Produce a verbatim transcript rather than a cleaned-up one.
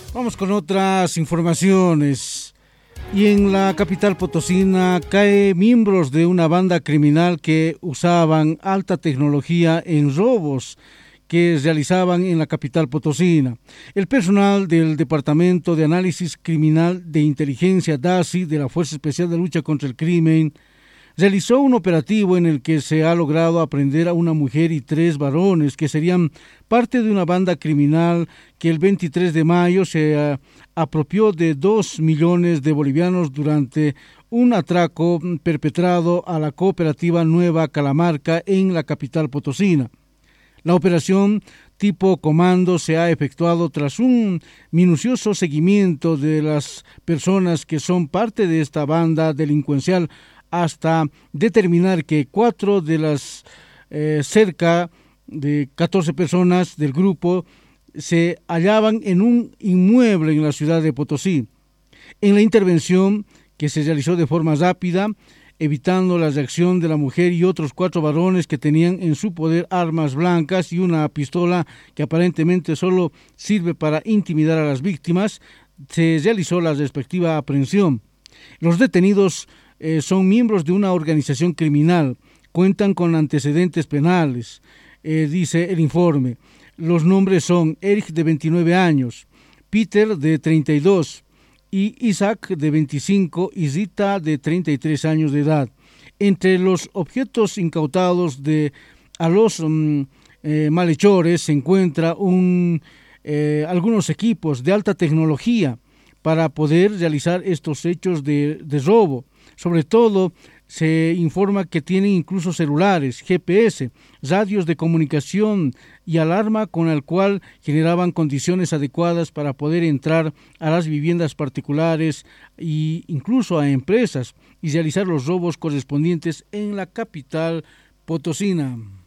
Vamos con otras informaciones. Y en la capital potosina cae miembros de una banda criminal que usaban alta tecnología en robos que realizaban en la capital potosina. El personal del Departamento de Análisis Criminal de Inteligencia D A S I de la Fuerza Especial de Lucha contra el Crimen realizó un operativo en el que se ha logrado aprender a una mujer y tres varones que serían parte de una banda criminal que el veintitrés de mayo se uh, apropió de dos millones de bolivianos durante un atraco perpetrado a la cooperativa Nueva Calamarca en la capital potosina. La operación tipo comando se ha efectuado tras un minucioso seguimiento de las personas que son parte de esta banda delincuencial hasta determinar que cuatro de las eh, cerca de catorce personas del grupo se hallaban en un inmueble en la ciudad de Potosí. En la intervención, que se realizó de forma rápida, evitando la reacción de la mujer y otros cuatro varones que tenían en su poder armas blancas y una pistola que aparentemente solo sirve para intimidar a las víctimas, se realizó la respectiva aprehensión. Los detenidos Eh, son miembros de una organización criminal, cuentan con antecedentes penales, eh, dice el informe. Los nombres son Eric, de veintinueve años, Peter, de treinta y dos, y Isaac, de veinticinco, y Zita, de treinta y tres años de edad. Entre los objetos incautados de a los um, eh, malhechores se encuentra un, eh, algunos equipos de alta tecnología para poder realizar estos hechos de, de robo. Sobre todo, se informa que tienen incluso celulares, G P S, radios de comunicación y alarma con el cual generaban condiciones adecuadas para poder entrar a las viviendas particulares e incluso a empresas y realizar los robos correspondientes en la capital potosina.